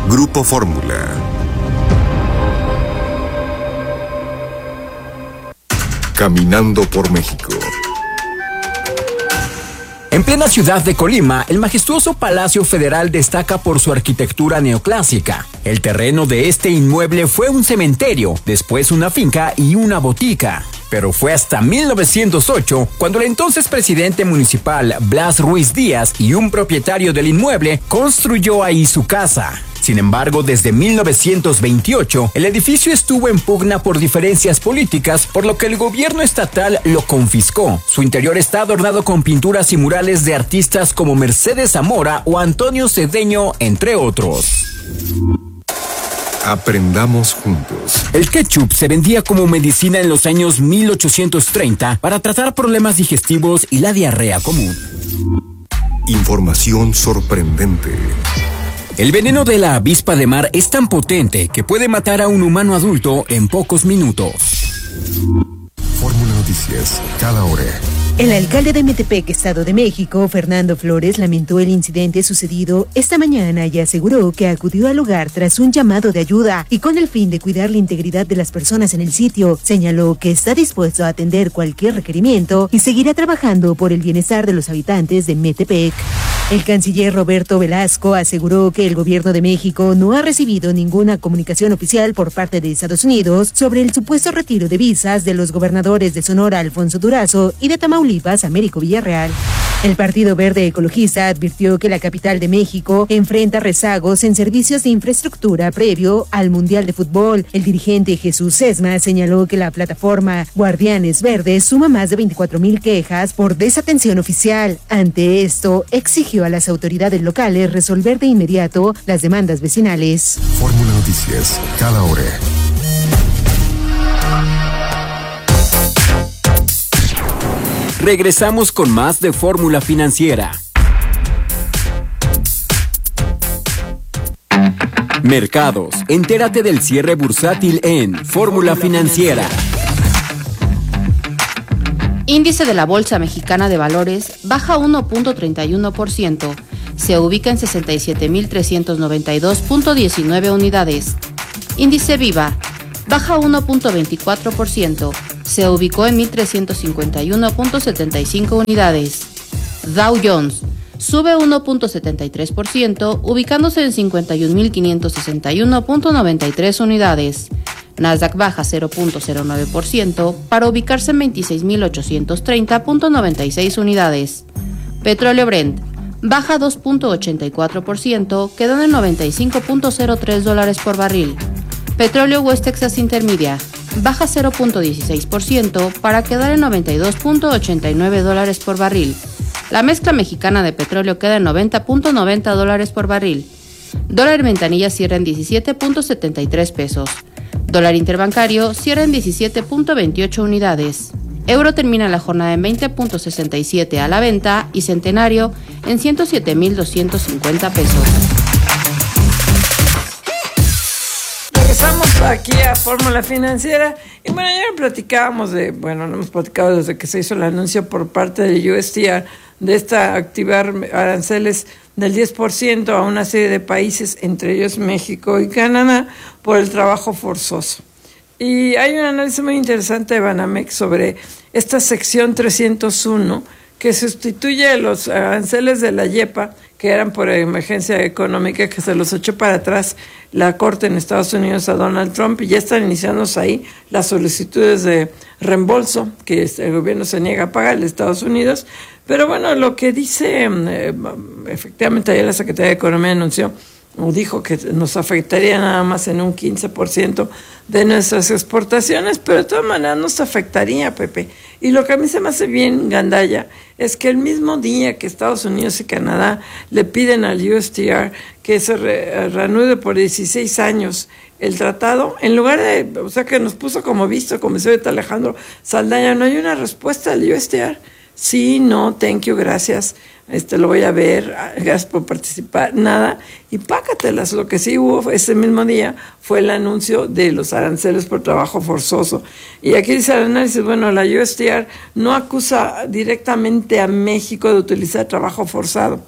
Grupo Fórmula. Caminando por México. En plena ciudad de Colima, el majestuoso Palacio Federal destaca por su arquitectura neoclásica. El terreno de este inmueble fue un cementerio, después una finca y una botica. Pero fue hasta 1908 cuando el entonces presidente municipal Blas Ruiz Díaz y un propietario del inmueble construyó ahí su casa. Sin embargo, desde 1928, el edificio estuvo en pugna por diferencias políticas, por lo que el gobierno estatal lo confiscó. Su interior está adornado con pinturas y murales de artistas como Mercedes Zamora o Antonio Cedeño, entre otros. Aprendamos juntos. El ketchup se vendía como medicina en los años 1830 para tratar problemas digestivos y la diarrea común. Información sorprendente. El veneno de la avispa de mar es tan potente que puede matar a un humano adulto en pocos minutos. Fórmula Noticias, cada hora. El alcalde de Metepec, Estado de México, Fernando Flores, lamentó el incidente sucedido esta mañana y aseguró que acudió al lugar tras un llamado de ayuda y con el fin de cuidar la integridad de las personas en el sitio. Señaló que está dispuesto a atender cualquier requerimiento y seguirá trabajando por el bienestar de los habitantes de Metepec. El canciller Roberto Velasco aseguró que el gobierno de México no ha recibido ninguna comunicación oficial por parte de Estados Unidos sobre el supuesto retiro de visas de los gobernadores de Sonora, Alfonso Durazo, y de Tamaulipas, Américo Villarreal. El Partido Verde Ecologista advirtió que la capital de México enfrenta rezagos en servicios de infraestructura previo al Mundial de Fútbol. El dirigente Jesús Sesma señaló que la plataforma Guardianes Verdes suma más de 24,000 quejas por desatención oficial. Ante esto, exigió a las autoridades locales resolver de inmediato las demandas vecinales. Fórmula Noticias, cada hora. Regresamos con más de Fórmula Financiera. Mercados. Entérate del cierre bursátil en Fórmula Financiera. Índice de la Bolsa Mexicana de Valores baja 1.31%. Se ubica en 67.392.19 unidades. Índice Viva baja 1.24%. Se ubicó en 1.351.75 unidades. Dow Jones sube 1.73%, ubicándose en 51.561.93 unidades. Nasdaq baja 0.09% para ubicarse en 26.830.96 unidades. Petróleo Brent baja 2.84%, quedando en $95.03 por barril. Petróleo West Texas Intermedia baja 0.16% para quedar en $92.89 por barril. La mezcla mexicana de petróleo queda en $90.90 por barril. Dólar ventanilla cierra en 17.73 pesos. Dólar interbancario cierra en 17.28 unidades. Euro termina la jornada en 20.67 a la venta y centenario en 107.250 pesos. Regresamos aquí a Fórmula Financiera y bueno, ya platicábamos no hemos platicado desde que se hizo el anuncio por parte del USTR de activar aranceles del 10% a una serie de países, entre ellos México y Canadá, por el trabajo forzoso. Y hay un análisis muy interesante de Banamex sobre esta sección 301 que sustituye a los aranceles de la YEPA, que eran por emergencia económica, que se los echó para atrás la Corte en Estados Unidos a Donald Trump, y ya están iniciándose ahí las solicitudes de reembolso que el gobierno se niega a pagar a Estados Unidos. Pero bueno, lo que dice, efectivamente ayer la Secretaría de Economía anunció o dijo que nos afectaría nada más en un 15% de nuestras exportaciones, pero de todas maneras nos afectaría, Pepe. Y lo que a mí se me hace bien gandalla es que el mismo día que Estados Unidos y Canadá le piden al USTR que se reanude por 16 años el tratado, en lugar de, que nos puso como visto, como dice ahorita Alejandro Saldaña, no hay una respuesta al USTR. Sí, no, thank you, gracias, lo voy a ver, gracias por participar, nada, y pácatelas. Lo que sí hubo ese mismo día fue el anuncio de los aranceles por trabajo forzoso. Y aquí dice el análisis, la USTR no acusa directamente a México de utilizar trabajo forzado.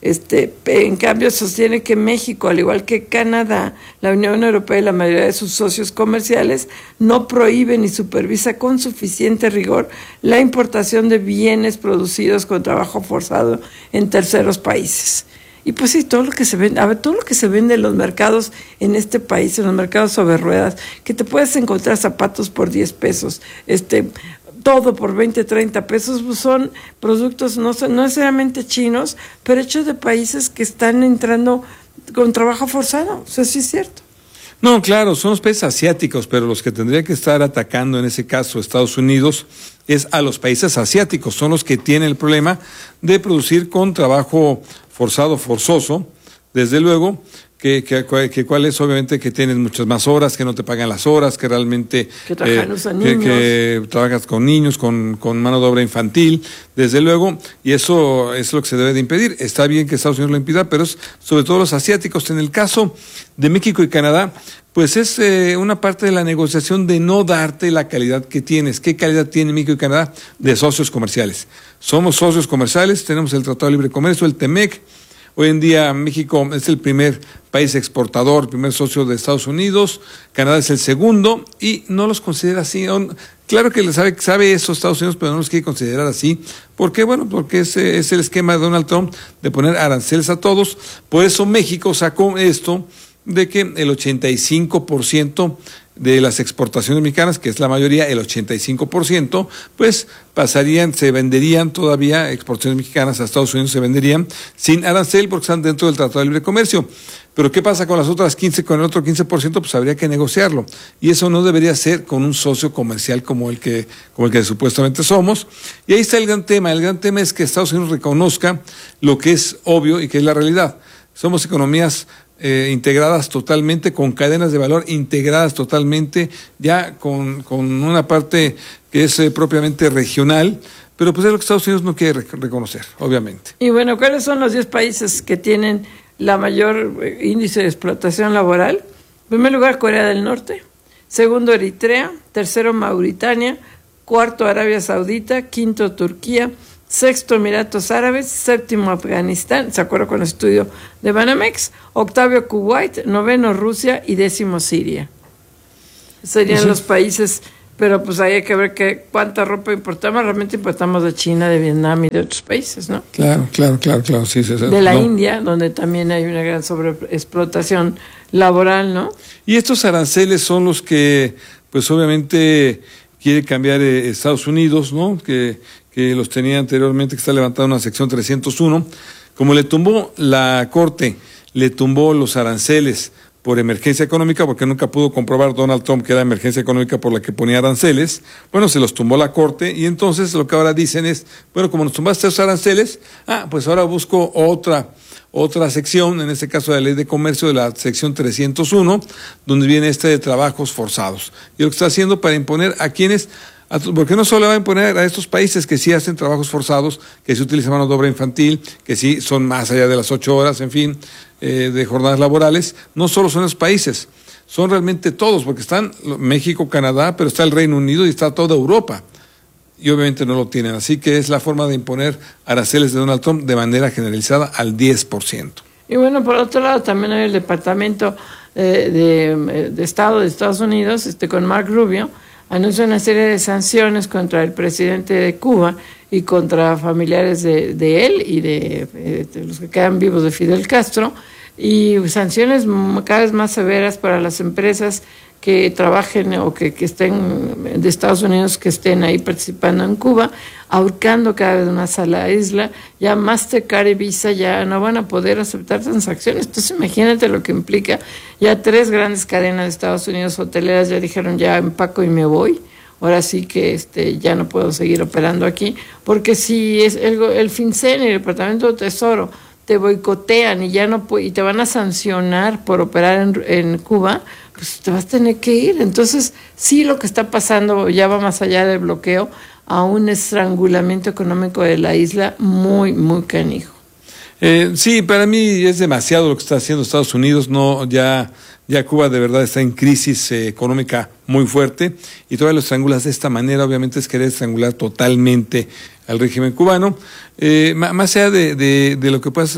En cambio, sostiene que México, al igual que Canadá, la Unión Europea y la mayoría de sus socios comerciales, no prohíbe ni supervisa con suficiente rigor la importación de bienes producidos con trabajo forzado en terceros países. Y pues sí, todo lo que se vende en los mercados en este país, en los mercados sobre ruedas, que te puedes encontrar zapatos por 10 pesos, todo por 20, 30 pesos, pues son productos no necesariamente chinos, pero hechos de países que están entrando con trabajo forzado. Eso sí es cierto. No, claro, son los países asiáticos, pero los que tendría que estar atacando en ese caso Estados Unidos es a los países asiáticos, son los que tienen el problema de producir con trabajo forzoso, desde luego, que cuál es, obviamente, que tienes muchas más horas, que no te pagan las horas, que realmente que trabajas con niños, con mano de obra infantil, desde luego, y eso es lo que se debe de impedir. Está bien que Estados Unidos lo impida, pero es sobre todo los asiáticos. En el caso de México y Canadá, pues es una parte de la negociación de no darte la calidad que tienes. ¿Qué calidad tiene México y Canadá? De socios comerciales. Somos socios comerciales, tenemos el Tratado de Libre Comercio, el TEMEC. Hoy en día México es el primer país exportador, el primer socio de Estados Unidos, Canadá es el segundo y no los considera así. Claro que sabe eso Estados Unidos, pero no los quiere considerar así. ¿Por qué? Bueno, porque ese es el esquema de Donald Trump de poner aranceles a todos. Por eso México sacó esto de que el 85% de las exportaciones mexicanas, que es la mayoría, el 85%, pues se venderían todavía, exportaciones mexicanas a Estados Unidos se venderían sin arancel porque están dentro del Tratado de Libre Comercio. Pero ¿qué pasa con las otras 15, con el otro 15%? Pues habría que negociarlo. Y eso no debería ser con un socio comercial como el que supuestamente somos. Y ahí está el gran tema. El gran tema es que Estados Unidos reconozca lo que es obvio y que es la realidad. Somos economías integradas totalmente, con cadenas de valor integradas totalmente, ya con una parte que es propiamente regional, pero pues es lo que Estados Unidos no quiere reconocer, obviamente. Y bueno, ¿cuáles son los 10 países que tienen la mayor índice de explotación laboral? En primer lugar, Corea del Norte, segundo, Eritrea, tercero, Mauritania, cuarto, Arabia Saudita, quinto, Turquía, sexto, Emiratos Árabes, séptimo, Afganistán, ¿se acuerda con el estudio de Banamex? Octavo, Kuwait, noveno, Rusia y décimo, Siria. Serían los países, pero pues ahí hay que ver cuánta ropa importamos. Realmente importamos de China, de Vietnam y de otros países, ¿no? Claro, sí. De la India, donde también hay una gran sobreexplotación laboral, ¿no? Y estos aranceles son los que, pues obviamente, quiere cambiar Estados Unidos, ¿no? Que los tenía anteriormente, que está levantada una sección 301. Como le tumbó la Corte, le tumbó los aranceles por emergencia económica, porque nunca pudo comprobar Donald Trump que era emergencia económica por la que ponía aranceles. Bueno, se los tumbó la Corte y entonces lo que ahora dicen es, bueno, como nos tumbaste esos aranceles, pues ahora busco otra sección, en este caso de la Ley de Comercio, de la sección 301, donde viene de trabajos forzados. Y lo que está haciendo para imponer a quienes, porque no solo va a imponer a estos países que sí hacen trabajos forzados, que sí utilizan mano de obra infantil, que sí son más allá de las 8 horas, en fin, de jornadas laborales, no solo son esos países, son realmente todos, porque están México, Canadá, pero está el Reino Unido y está toda Europa. Y obviamente no lo tienen, así que es la forma de imponer aranceles de Donald Trump de manera generalizada al 10%. Y bueno, por otro lado también hay el Departamento de Estado de Estados Unidos, con Mark Rubio, anuncia una serie de sanciones contra el presidente de Cuba y contra familiares de él y de los que quedan vivos de Fidel Castro, y sanciones cada vez más severas para las empresas que trabajen o que estén de Estados Unidos, que estén ahí participando en Cuba, ahorcando cada vez más a la isla. Ya Mastercard y Visa ya no van a poder aceptar transacciones. Entonces imagínate lo que implica. Ya 3 grandes cadenas de Estados Unidos hoteleras ya dijeron, ya empaco y me voy. Ahora sí que ya no puedo seguir operando aquí, porque si es el FinCEN y el Departamento de Tesoro te boicotean y ya no y te van a sancionar por operar en Cuba, pues te vas a tener que ir. Entonces, sí, lo que está pasando ya va más allá del bloqueo a un estrangulamiento económico de la isla muy, muy canijo. Sí, para mí es demasiado lo que está haciendo Estados Unidos. No, ya Cuba de verdad está en crisis económica muy fuerte y todavía lo estrangulas de esta manera. Obviamente es querer estrangular totalmente al régimen cubano. Más allá de lo que puedas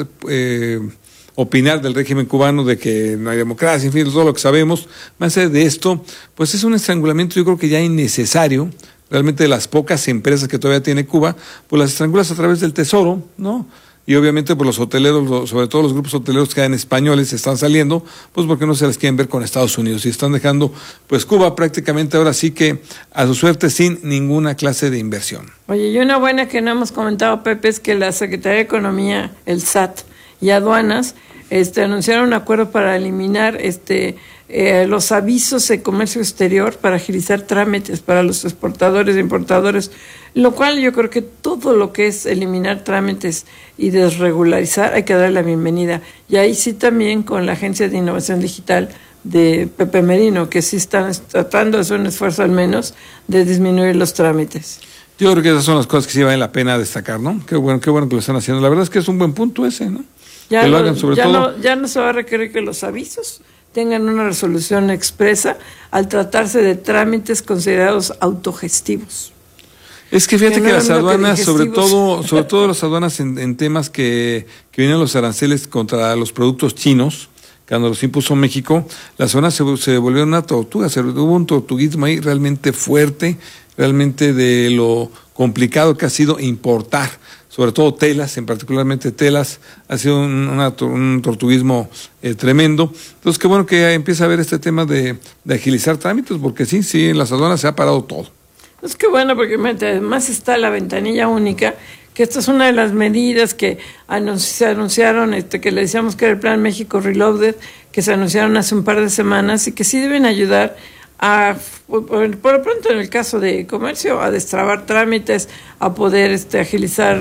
opinar del régimen cubano, de que no hay democracia, en fin, todo lo que sabemos, más allá de esto, pues es un estrangulamiento yo creo que ya innecesario. Realmente de las pocas empresas que todavía tiene Cuba, pues las estrangulas a través del Tesoro, ¿no? Y obviamente por los hoteleros, sobre todo los grupos hoteleros que hay en españoles están saliendo, pues porque no se les quieren ver con Estados Unidos y están dejando pues Cuba prácticamente ahora sí que a su suerte sin ninguna clase de inversión. Oye, y una buena que no hemos comentado, Pepe, es que la Secretaría de Economía, el SAT y Aduanas anunciaron un acuerdo para eliminar los avisos de comercio exterior para agilizar trámites para los exportadores e importadores, lo cual yo creo que todo lo que es eliminar trámites y desregularizar hay que darle la bienvenida. Y ahí sí también con la Agencia de Innovación Digital de Pepe Merino, que sí están tratando de hacer un esfuerzo al menos de disminuir los trámites. Yo creo que esas son las cosas que sí vale la pena destacar, ¿no? Qué bueno que lo están haciendo. La verdad es que es un buen punto ese, ¿no? Ya no se va a requerir que los avisos tengan una resolución expresa al tratarse de trámites considerados autogestivos. Es que fíjate que las aduanas, sobre todo las aduanas en temas que vienen los aranceles contra los productos chinos, cuando los impuso México, las aduanas se volvieron una tortuga, hubo un tortuguismo ahí realmente fuerte, realmente de lo complicado que ha sido importar, sobre todo telas, en particularmente telas, ha sido un tortuguismo tremendo. Entonces, qué bueno que empieza a haber este tema de agilizar trámites, porque sí, en las aduanas se ha parado todo. Es que bueno, porque además está la ventanilla única, que esta es una de las medidas que se anunciaron, que le decíamos que era el Plan México Reloaded, que se anunciaron hace un par de semanas y que sí deben ayudar por lo pronto en el caso de comercio, a destrabar trámites, a poder agilizar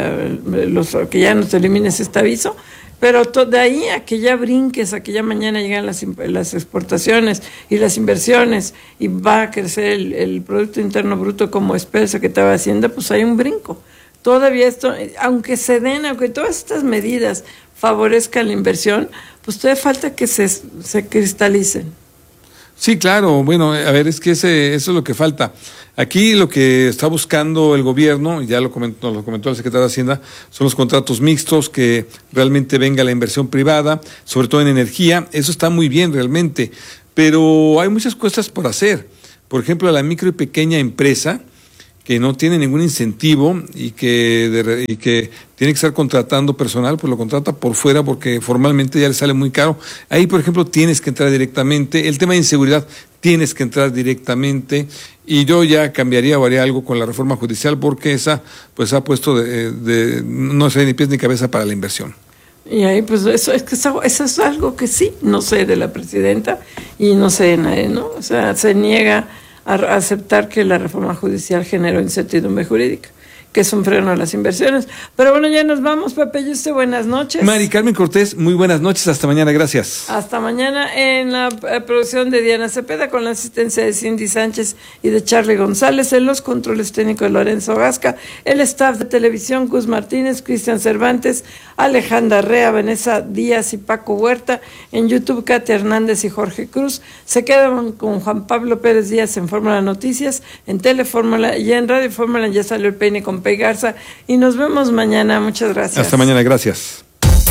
que ya no te elimines este aviso, pero de ahí a que ya brinques, a que ya mañana llegan las exportaciones y las inversiones y va a crecer el Producto Interno Bruto como espera el secretario de Hacienda, pues hay un brinco. Todavía esto, aunque todas estas medidas favorezcan la inversión, pues todavía falta que se cristalicen. Sí, claro, bueno, a ver, es que eso es lo que falta. Aquí lo que está buscando el gobierno, ya nos lo comentó el secretario de Hacienda, son los contratos mixtos, que realmente venga la inversión privada, sobre todo en energía. Eso está muy bien realmente, pero hay muchas cosas por hacer. Por ejemplo, la micro y pequeña empresa, que no tiene ningún incentivo y que tiene que estar contratando personal, pues lo contrata por fuera porque formalmente ya le sale muy caro. Ahí, por ejemplo, tienes que entrar directamente. El tema de inseguridad, tienes que entrar directamente. Y yo ya cambiaría o haría algo con la reforma judicial porque esa pues ha puesto no sé ni pies ni cabeza para la inversión. Y ahí pues eso es algo que sí, no sé de la presidenta y no sé de nadie, ¿no? O sea, se niega a aceptar que la reforma judicial generó incertidumbre jurídica, que es un freno a las inversiones. Pero bueno, ya nos vamos, Pepe Yuste, buenas noches. Mari Carmen Cortés, muy buenas noches, hasta mañana, gracias. Hasta mañana en la producción de Diana Cepeda, con la asistencia de Cindy Sánchez y de Charlie González, en los controles técnicos de Lorenzo Gasca, el staff de televisión, Gus Martínez, Cristian Cervantes, Alejandra Rea, Vanessa Díaz y Paco Huerta, en YouTube Katia Hernández y Jorge Cruz. Se quedan con Juan Pablo Pérez Díaz en Fórmula Noticias, en Telefórmula y en Radio Fórmula ya salió el peine con Pei Garza y nos vemos mañana. Muchas gracias. Hasta mañana, gracias.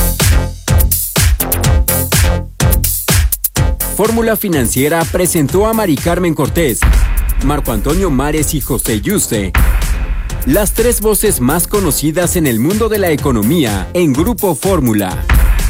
Fórmula Financiera presentó a Mari Carmen Cortés, Marco Antonio Mares y José Yuste, las tres voces más conocidas en el mundo de la economía en Grupo Fórmula.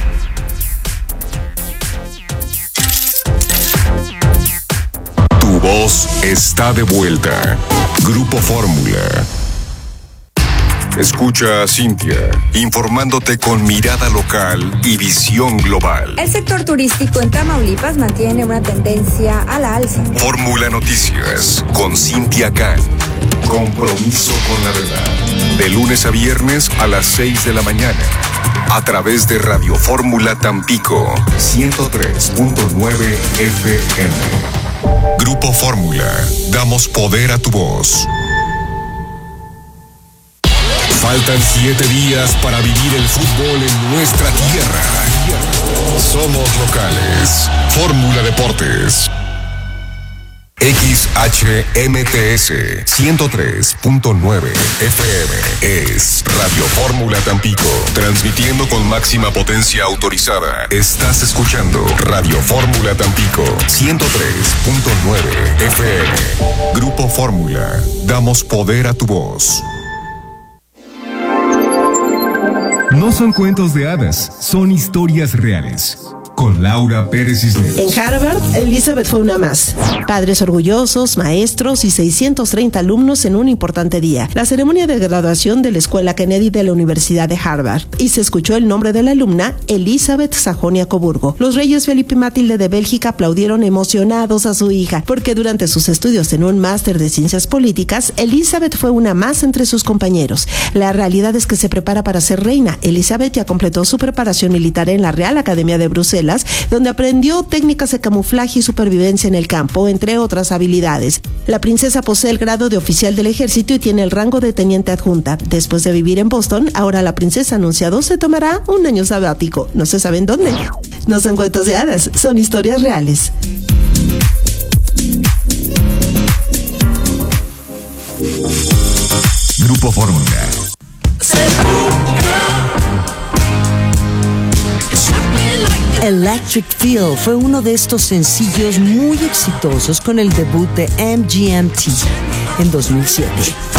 Tu voz está de vuelta. Grupo Fórmula. Escucha a Cintia, informándote con mirada local y visión global. El sector turístico en Tamaulipas mantiene una tendencia a la alza. Fórmula Noticias, con Cintia Can. Compromiso con la verdad. De lunes a viernes a las 6 de la mañana. A través de Radio Fórmula Tampico, 103.9 FM. Grupo Fórmula, damos poder a tu voz. Faltan 7 días para vivir el fútbol en nuestra tierra. Somos locales. Fórmula Deportes. XHMTS 103.9 FM es Radio Fórmula Tampico, transmitiendo con máxima potencia autorizada. Estás escuchando Radio Fórmula Tampico 103.9 FM. Grupo Fórmula, damos poder a tu voz. No son cuentos de hadas, son historias reales. Con Laura Pérez Cisneros. En Harvard, Elizabeth fue una más. Padres orgullosos, maestros y 630 alumnos en un importante día. La ceremonia de graduación de la Escuela Kennedy de la Universidad de Harvard. Y se escuchó el nombre de la alumna, Elizabeth Sajonia-Coburgo. Los reyes Felipe y Matilde de Bélgica aplaudieron emocionados a su hija, porque durante sus estudios en un máster de ciencias políticas, Elizabeth fue una más entre sus compañeros. La realidad es que se prepara para ser reina. Elizabeth ya completó su preparación militar en la Real Academia de Bruselas, donde aprendió técnicas de camuflaje y supervivencia en el campo, entre otras habilidades. La princesa posee el grado de oficial del ejército y tiene el rango de teniente adjunta. Después de vivir en Boston, ahora la princesa anunciado se tomará un año sabático. No se sabe en dónde. No son cuentos de hadas, son historias reales. Grupo Fórmula. Electric Feel fue uno de estos sencillos muy exitosos con el debut de MGMT en 2007.